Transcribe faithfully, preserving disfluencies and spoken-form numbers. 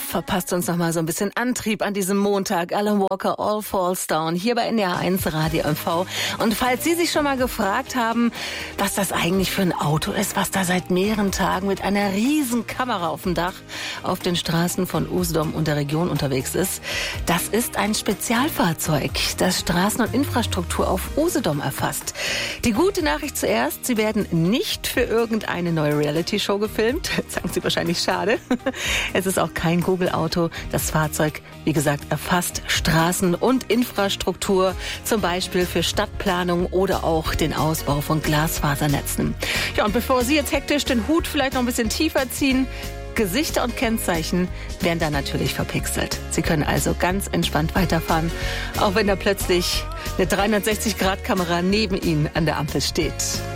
verpasst uns noch mal so ein bisschen Antrieb an diesem Montag. Alan Walker, All Falls Down, hier bei N D R eins Radio M V. Und falls Sie sich schon mal gefragt haben, was das eigentlich für ein Auto ist, was da seit mehreren Tagen mit einer riesen Kamera auf dem Dach auf den Straßen von Usedom und der Region unterwegs ist, das ist ein Spezialfahrzeug, das Straßen und Infrastruktur auf Usedom erfasst. Die gute Nachricht zuerst, Sie werden nicht für irgendeine neue Reality-Show gefilmt. Sagen Sie wahrscheinlich schade. Es ist auch kein Google-Auto. Das Fahrzeug, wie gesagt, erfasst Straßen und Infrastruktur, zum Beispiel für Stadtplanung oder auch den Ausbau von Glasfasernetzen. Ja, und bevor Sie jetzt hektisch den Hut vielleicht noch ein bisschen tiefer ziehen, Gesichter und Kennzeichen werden da natürlich verpixelt. Sie können also ganz entspannt weiterfahren, auch wenn da plötzlich eine dreihundertsechzig Grad Kamera neben Ihnen an der Ampel steht.